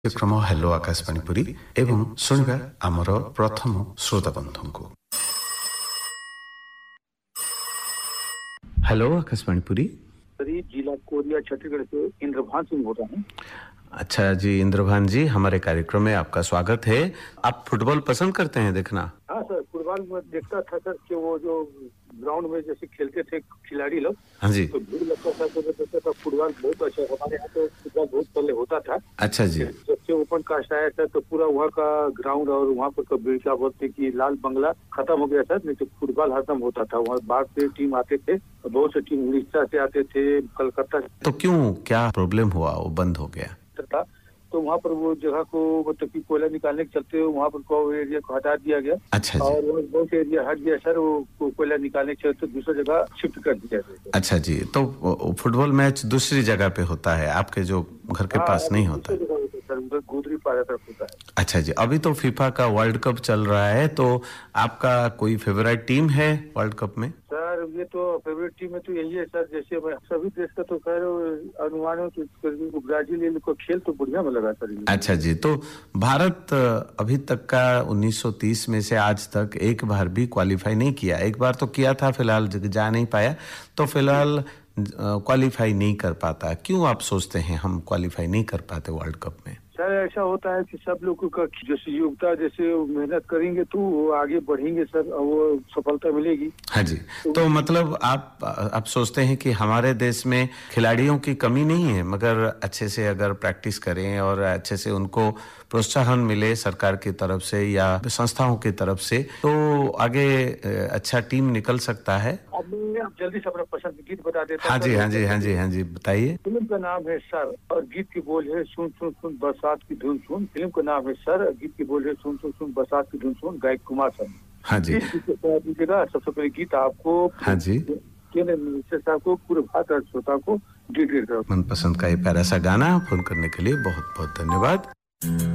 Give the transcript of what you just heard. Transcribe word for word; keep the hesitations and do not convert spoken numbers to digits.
कार्यक्रम हेलो आकाशवाणी एवं शुणिबा आमर प्रथम श्रोता बंधु को। हेलो आकाशवाणी जिला कोरिया छत्तीसगढ़ से इंद्रभान सिंह बोल रहा हूँ। अच्छा जी इंद्रभान जी, हमारे कार्यक्रम में आपका स्वागत है। आप फुटबॉल पसंद करते हैं देखना? हाँ सर, फुटबॉल में देखता था सर कि वो जो ग्राउंड में जैसे खेलते थे खिलाड़ी लोग, हाँ जी, तो भीड़ लगता था तो देखता था फुटबॉल बहुत अच्छा। हमारे यहाँ तो फुटबॉल बहुत पहले होता था। अच्छा जी, जब से ओपन कास्ट आया था तो पूरा वहाँ का ग्राउंड और वहाँ पर कभी क्या बोलते कि लाल बंगला खत्म हो गया था, नहीं तो फुटबॉल हरदम होता था। वहाँ बाहर से टीम आते थे, बहुत से टीम उड़ीसा से आते थे, कलकत्ता। तो क्यों, क्या प्रॉब्लम हुआ, वो बंद हो गया था? तो वहाँ पर वो जगह को मतलब कि कोयला निकालने के चलते वहाँ पर को एरिया को हटा दिया गया। अच्छा जी, और बहुत एरिया हट गया सर, वो कोयला निकालने के चलते दूसरी जगह शिफ्ट कर दिया गया। अच्छा जी, तो फुटबॉल मैच दूसरी जगह पे होता है, आपके जो घर के पास नहीं होता है? गोदरी पारा तरफ होता है। अच्छा जी, अभी तो फीफा का वर्ल्ड कप चल रहा है, तो आपका कोई फेवरेट टीम है वर्ल्ड कप में? सर ये तो फेवरेट टीम है तो यही है सर, जैसे सभी देश का तो खैर अनुमान है तो ब्राजील को खेल तो बढ़िया में लगा सर। अच्छा जी, तो भारत अभी तक का उन्नीस सौ तीस में से आज तक एक बार भी क्वालिफाई नहीं किया। एक बार तो किया था, फिलहाल जा नहीं पाया, तो फिलहाल क्वालिफाई नहीं कर पाता। क्यों आप सोचते हैं हम क्वालिफाई नहीं कर पाते वर्ल्ड कप में? सर ऐसा होता है कि सब लोगों का जैसे योग्यता, जैसे मेहनत करेंगे तो आगे बढ़ेंगे सर, वो सफलता मिलेगी। हाँ जी, तो, तो मतलब आप आप सोचते हैं कि हमारे देश में खिलाड़ियों की कमी नहीं है, मगर अच्छे से अगर प्रैक्टिस करें और अच्छे से उनको प्रोत्साहन मिले सरकार की तरफ से या संस्थाओं की तरफ से, तो आगे अच्छा टीम निकल सकता है। अब जल्दी से अपना पसंद गीत बता देता हूं। हाँ जी हाँ जी हाँ जी हाँ जी बताइए। फिल्म का नाम है सर और गीत की बोल है सुन सुन सुन बरसात की धुन सुन। फिल्म का नाम है सर, गीत की बोल है सुन सुन सुन बरसात की धुन सुन, गायक कुमार शर्मा। हाँ जी, सबसे पहले गीत आपको, हाँ जी, केंद्र मिनिस्टर साहब को, पूरे भारत श्रोता को डेडिकेट करो। मनपसंद का ये प्यारा सा गाना फोन करने के लिए बहुत बहुत धन्यवाद।